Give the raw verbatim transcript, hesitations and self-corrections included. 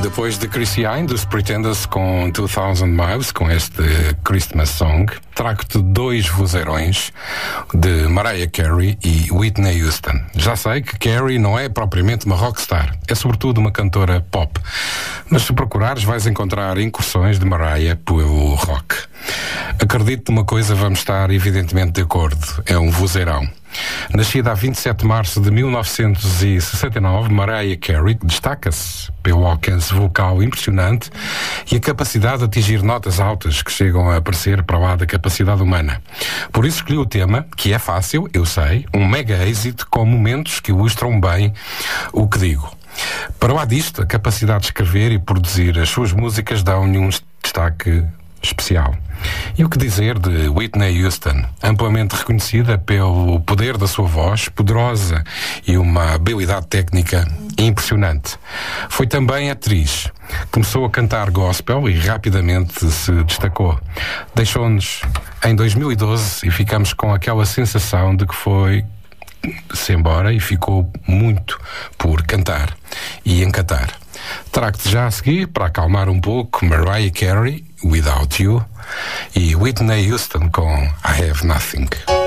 Depois de Chrissy Hynde, dos Pretenders com two thousand Miles, com este Christmas Song, trago-te dois vozeirões de Mariah Carey e Whitney Houston. Já sei que Carey não é propriamente uma rockstar, é sobretudo uma cantora pop. Mas se procurares vais encontrar incursões de Mariah pelo rock. Acredito numa coisa, vamos estar evidentemente de acordo, é um vozeirão. Nascida a vinte e sete de março de mil novecentos e sessenta e nove, Mariah Carey destaca-se pelo alcance vocal impressionante e a capacidade de atingir notas altas que chegam a aparecer para lá da capacidade humana. Por isso escolhi o tema, que é fácil, eu sei, um mega êxito com momentos que ilustram bem o que digo. Para lá disto, a capacidade de escrever e produzir as suas músicas dão-lhe um destaque especial. E o que dizer de Whitney Houston, amplamente reconhecida pelo poder da sua voz, poderosa e uma habilidade técnica impressionante. Foi também atriz. Começou a cantar gospel e rapidamente se destacou. Deixou-nos em dois mil e doze e ficamos com aquela sensação de que foi-se embora e ficou muito por cantar e encantar. Trago-te já a seguir, para acalmar um pouco, Mariah Carey, Without You, e Whitney Houston com I Have Nothing.